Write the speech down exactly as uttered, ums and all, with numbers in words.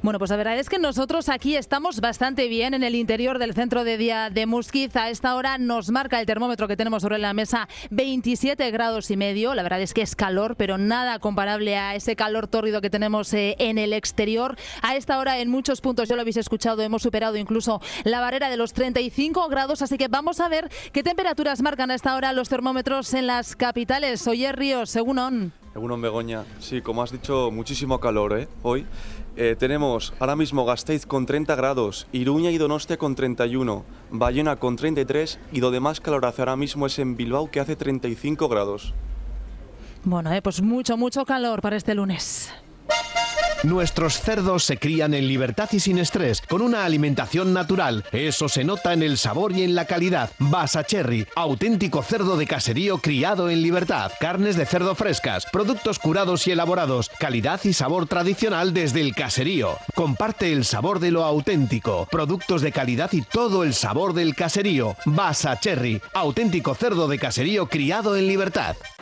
Bueno, pues la verdad es que nosotros aquí estamos bastante bien en el interior del centro de día de Muskiz. A esta hora nos marca el termómetro que tenemos sobre la mesa veintisiete grados y medio. La verdad es que es calor, pero nada comparable a ese calor tórrido que tenemos eh, en el exterior. A esta hora en muchos puntos, ya lo habéis escuchado, hemos superado incluso la barrera de los treinta y cinco grados. Así que vamos a ver qué temperaturas marcan a esta hora los termómetros en las capitales. Oye, Ríos, según on. Según Begoña, sí, como has dicho, muchísimo calor ¿eh? hoy. Eh, tenemos ahora mismo Gasteiz con treinta grados, Iruña y Donostia con treinta y uno, Bayona con treinta y tres y lo demás calor hace ahora mismo es en Bilbao, que hace treinta y cinco grados. Bueno, eh, pues mucho, mucho calor para este lunes. Nuestros cerdos se crían en libertad y sin estrés, con una alimentación natural. Eso se nota en el sabor y en la calidad. Basacherry, auténtico cerdo de caserío criado en libertad. Carnes de cerdo frescas, productos curados y elaborados, calidad y sabor tradicional desde el caserío. Comparte el sabor de lo auténtico. Productos de calidad y todo el sabor del caserío. Basacherry, auténtico cerdo de caserío criado en libertad.